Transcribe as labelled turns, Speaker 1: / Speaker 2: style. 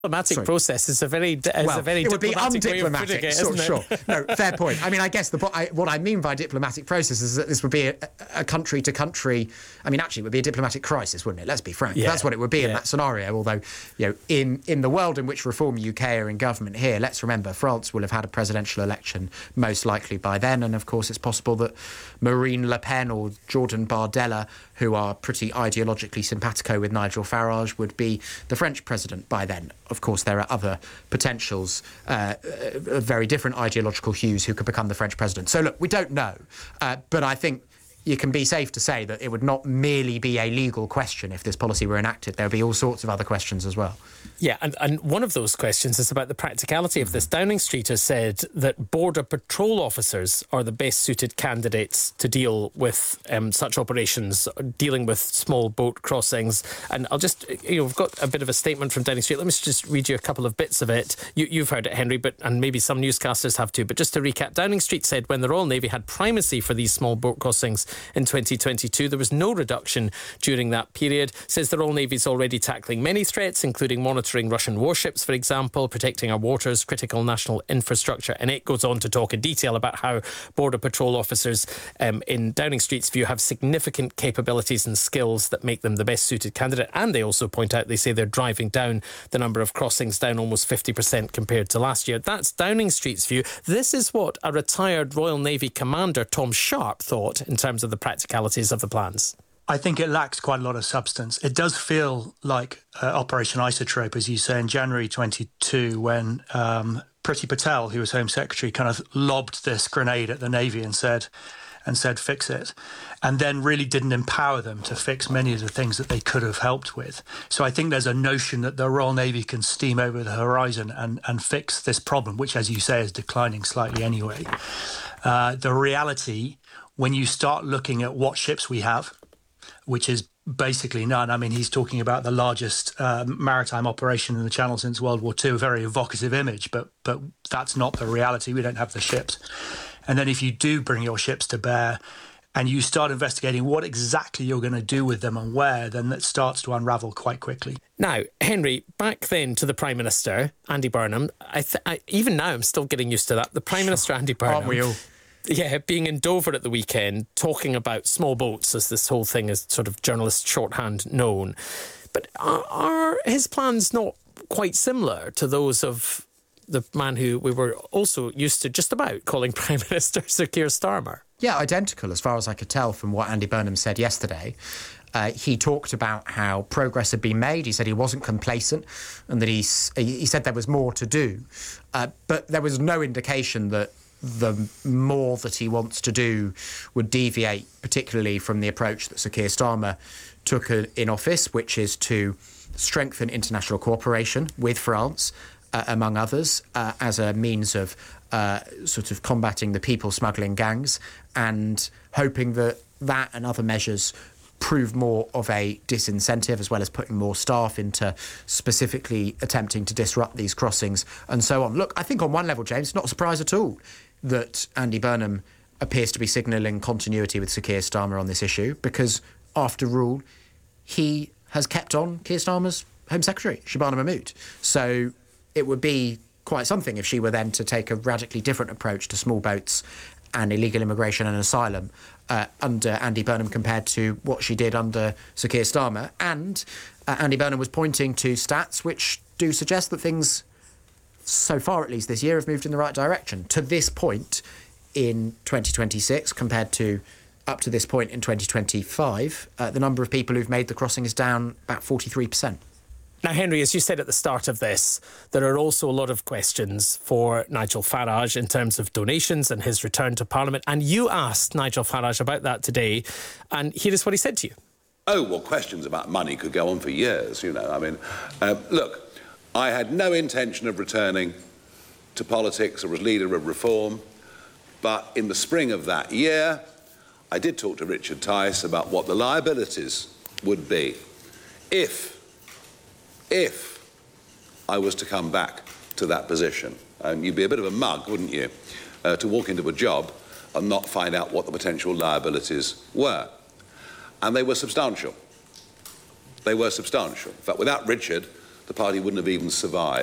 Speaker 1: Diplomatic process is a very
Speaker 2: it would be undiplomatic.
Speaker 1: Sure.
Speaker 2: No, fair point. I mean, I guess what I mean by diplomatic process is that this would be a country to country. I mean, actually, it would be a diplomatic crisis, wouldn't it? Let's be frank.
Speaker 1: Yeah.
Speaker 2: That's what it would be in that scenario. Although, in the world in which Reform UK are in government here, let's remember France will have had a presidential election most likely by then, and of course, it's possible that Marine Le Pen or Jordan Bardella, who are pretty ideologically simpatico with Nigel Farage, would be the French president by then. Of course, there are other potentials, very different ideological hues who could become the French president. So, look, we don't know. But I think you can be safe to say that it would not merely be a legal question if this policy were enacted. There would be all sorts of other questions as well.
Speaker 1: Yeah, and one of those questions is about the practicality of this. Downing Street has said that border patrol officers are the best suited candidates to deal with such operations, dealing with small boat crossings. And I'll just, we've got a bit of a statement from Downing Street. Let me just read you a couple of bits of it. You've heard it, Henry, and maybe some newscasters have too. But just to recap, Downing Street said when the Royal Navy had primacy for these small boat crossings in 2022, there was no reduction during that period. Says the Royal Navy is already tackling many threats, including monitoring Russian warships, for example, protecting our waters, critical national infrastructure. And it goes on to talk in detail about how border patrol officers, in Downing Street's view, have significant capabilities and skills that make them the best suited candidate. And they also point out, they say they're driving down the number of crossings down almost 50% compared to last year. That's Downing Street's view. This is what a retired Royal Navy commander, Tom Sharp, thought in terms of the practicalities of the plans.
Speaker 3: I think it lacks quite a lot of substance. It does feel like Operation Isotrope, as you say, in January 22, when Priti Patel, who was Home Secretary, kind of lobbed this grenade at the Navy and said, fix it, and then really didn't empower them to fix many of the things that they could have helped with. So I think there's a notion that the Royal Navy can steam over the horizon and fix this problem, which, as you say, is declining slightly anyway. The reality, when you start looking at what ships we have, which is basically none. I mean, he's talking about the largest maritime operation in the Channel since World War II, a very evocative image, but that's not the reality. We don't have the ships. And then if you do bring your ships to bear and you start investigating what exactly you're going to do with them and where, then that starts to unravel quite quickly.
Speaker 1: Now, Henry, back then to the Prime Minister, Andy Burnham. Even now, I'm still getting used to that. The Prime Minister, Andy Burnham.
Speaker 2: Aren't we all?
Speaker 1: Yeah, being in Dover at the weekend, talking about small boats, as this whole thing is sort of journalist shorthand known. But are his plans not quite similar to those of the man who we were also used to just about calling Prime Minister, Sir Keir Starmer?
Speaker 2: Yeah, identical, as far as I could tell from what Andy Burnham said yesterday. He talked about how progress had been made. He said he wasn't complacent and that he said there was more to do. But there was no indication that the more that he wants to do would deviate particularly from the approach that Sir Keir Starmer took in office, which is to strengthen international cooperation with France, among others, as a means of sort of combating the people smuggling gangs, and hoping that and other measures prove more of a disincentive, as well as putting more staff into specifically attempting to disrupt these crossings and so on. Look, I think on one level, James, not a surprise at all that Andy Burnham appears to be signalling continuity with Sir Keir Starmer on this issue, because, after all, he has kept on Keir Starmer's Home Secretary, Shabana Mahmood. So it would be quite something if she were then to take a radically different approach to small boats and illegal immigration and asylum under Andy Burnham compared to what she did under Sir Keir Starmer. And Andy Burnham was pointing to stats which do suggest that things, so far at least this year, have moved in the right direction. To this point in 2026, compared to up to this point in 2025, the number of people who've made the crossing is down about 43%.
Speaker 1: Now, Henry, as you said at the start of this, there are also a lot of questions for Nigel Farage in terms of donations and his return to Parliament. And you asked Nigel Farage about that today, and here is what he said to you.
Speaker 4: Oh, well, questions about money could go on for years, I mean, look, I had no intention of returning to politics or as leader of Reform, but in the spring of that year, I did talk to Richard Tice about what the liabilities would be if I was to come back to that position. And you'd be a bit of a mug, wouldn't you, to walk into a job and not find out what the potential liabilities were. And they were substantial. They were substantial. In fact, without Richard, the party wouldn't have even survived.